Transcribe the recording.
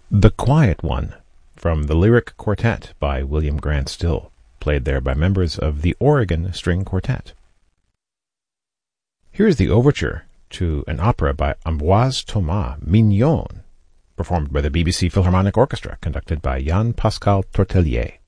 The Quiet One, from the Lyric Quartet by William Grant Still, played there by members of the Oregon String Quartet. Here is the overture to an opera by Ambroise Thomas, Mignon, performed by the BBC Philharmonic Orchestra, conducted by Jan Pascal Tortelier.